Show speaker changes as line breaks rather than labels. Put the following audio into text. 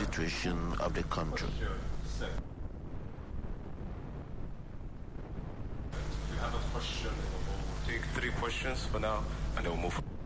situation of the country.
If you have a question, we'll take 3 questions for now, and then we'll move.